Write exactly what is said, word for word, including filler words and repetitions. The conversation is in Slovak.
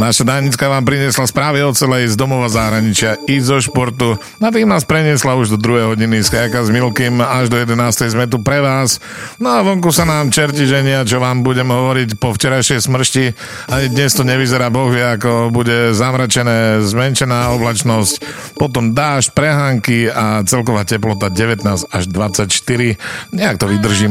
Naša Danická vám priniesla správy o celej z domova zahraničia i zo športu. Na tým nás preniesla už do druhej hodiny z Kajaka s Milkým. Až do jedenástej sme tu pre vás. No a vonku sa nám čerti ženia, čo vám budem hovoriť po včerajšej smršti. Ani dnes to nevyzerá, Boh vie, ako bude zamračené, zmenšená oblačnosť, potom dážď, prehánky a celková teplota devätnásť až dvadsaťštyri. Nejak to vydržíme.